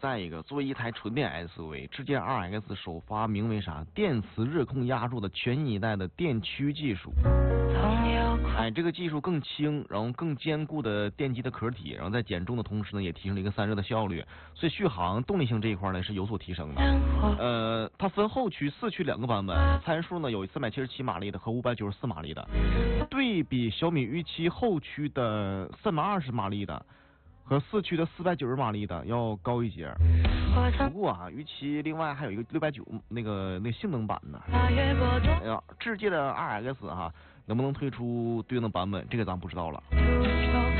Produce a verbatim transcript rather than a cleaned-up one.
再一个，作为一台纯电 S U V，智界 二 X 首发名为啥？电磁热控压铸的全新一代的电驱技术。哎，这个技术更轻，然后更坚固的电机的壳体，然后在减重的同时呢，也提升了一个散热的效率，所以续航、动力性这一块呢是有所提升的。呃，它分后驱、四驱两个版本，参数呢有三百七十七马力的和五百九十四马力的，对比小米预期后驱的三百二十马力的和四驱的四百九十马力的要高一截。不过啊，预期另外还有一个六百九那个那个性能版呢。哎呀，智界的 二 X 哈、啊，能不能推出对应的版本，这个咱不知道了。